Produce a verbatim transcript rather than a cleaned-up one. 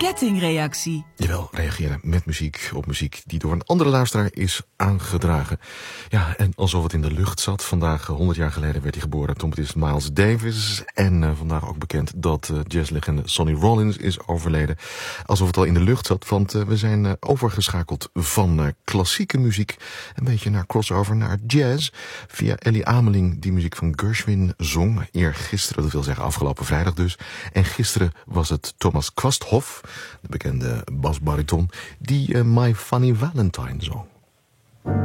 kettingreactie. Jawel, reageren met muziek op muziek die door een andere luisteraar is aangedragen. Ja, en alsof het in de lucht zat. Vandaag, honderd jaar geleden, werd hij geboren. Trompetist Miles Davis. En uh, vandaag ook bekend dat uh, jazzlegende Sonny Rollins is overleden. Alsof het al in de lucht zat, want uh, we zijn uh, overgeschakeld van uh, klassieke muziek. Een beetje naar crossover, naar jazz. Via Ellie Ameling, die muziek van Gershwin zong. Eergisteren, dat wil zeggen afgelopen vrijdag dus. En gisteren was het Thomas Quasthoff, de bekende basbariton, die uh, My Funny Valentine zong.